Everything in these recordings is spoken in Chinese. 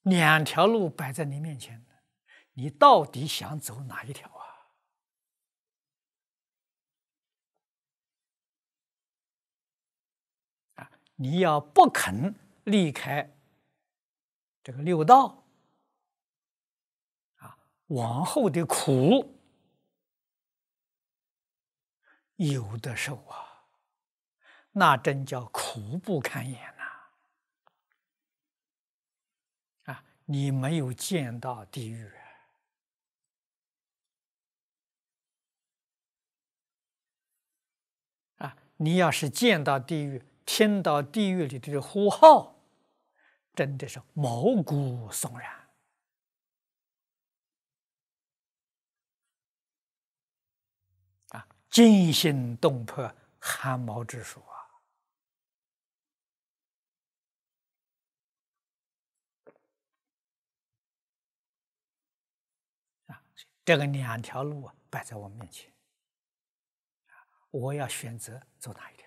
两条路摆在你面前，你到底想走哪一条啊？你要不肯离开这个六道啊，往后的苦有的受啊，那真叫苦不堪言呐！啊，你没有见到地狱啊！你要是见到地狱，听到地狱里的呼号，真的是毛骨悚然啊，惊心动魄，汗毛直竖啊！这个两条路摆在我面前，我要选择走哪一条？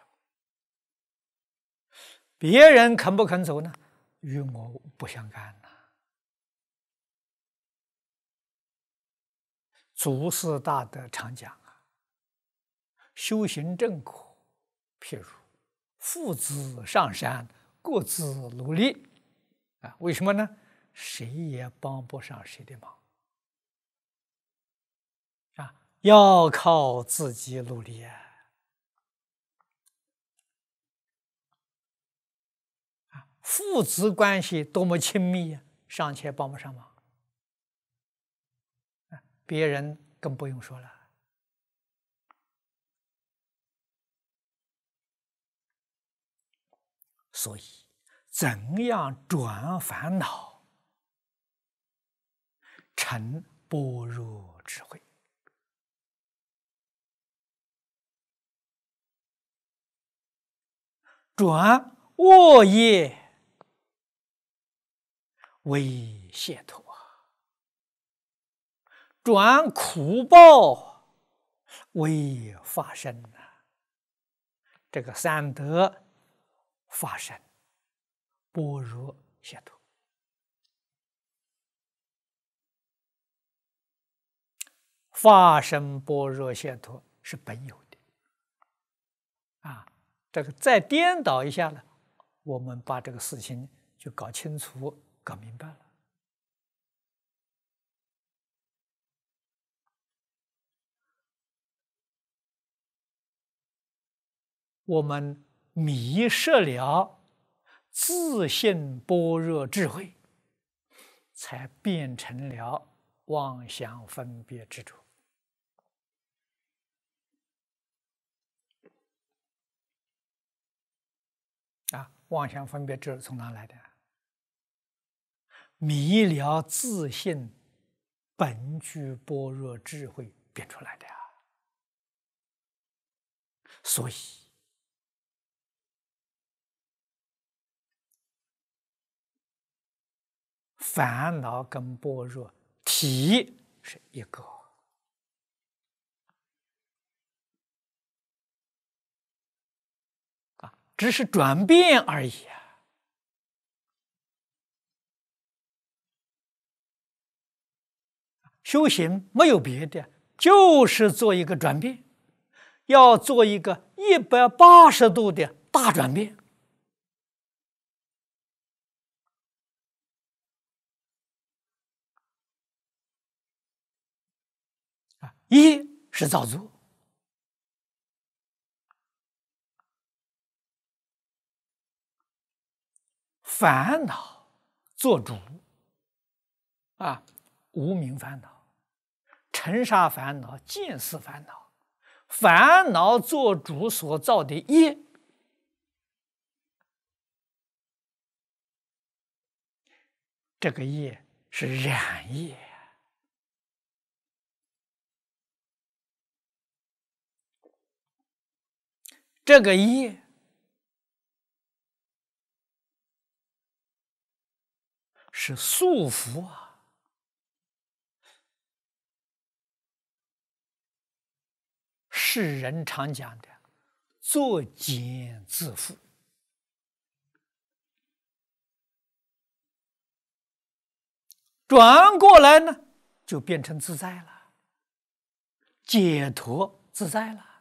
别人肯不肯走呢？与我不相干呐。祖师大德常讲啊，修行正果，譬如父子上山，各自努力啊。为什么呢？谁也帮不上谁的忙啊，要靠自己努力啊。父子关系多么亲密呀，尚且帮不上忙，别人更不用说了。所以，怎样转烦恼成般若智慧？转恶业为解脱，转苦报为法身这个三德法身般若解脱，法身般若解脱是本有的啊。这个再颠倒一下呢，我们把这个事情就搞清楚、搞明白了。我们迷失了自性般若智慧，才变成了妄想分别执着啊！妄想分别执着从哪来的？迷了自性本具般若智慧变出来的所以烦恼跟般若体是一个只是转变而已修行没有别的，就是做一个转变，要做一个180度的大转变一是造作，烦恼做主无明烦恼、尘沙烦恼、见思烦恼，烦恼做主所造的业，这个业是染业这个业是束缚世人常讲的作茧自缚转过来呢，就变成自在了，解脱自在了。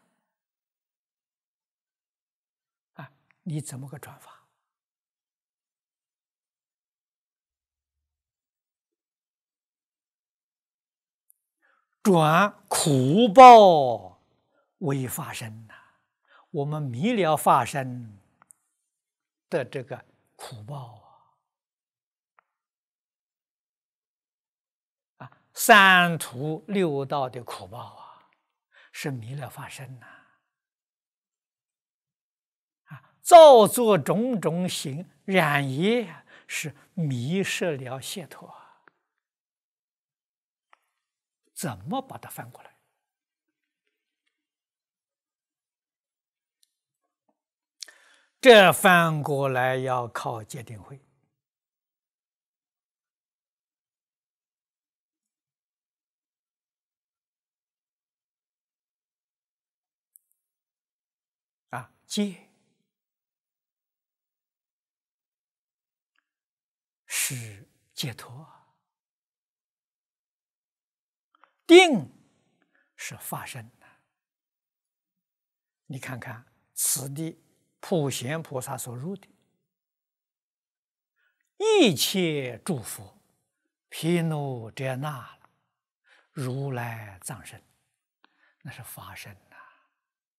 啊，你怎么个转法？转苦报为法身呐，我们迷了法身的这个苦报啊，三途六道的苦报啊，是迷了法身呐。造作种种行染业，是迷失了解脱。怎么把它翻过来？这翻过来要靠戒定慧。戒是解脱，定是法身。你看看此地普贤菩萨所入的一切诸佛，毗卢遮那如来藏身，那是法身。